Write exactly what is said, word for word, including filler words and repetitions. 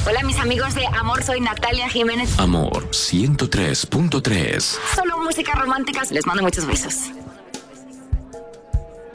Hola, mis amigos de Amor, soy Natalia Jiménez. Amor ciento tres punto tres. Solo música romántica. Les mando muchos besos.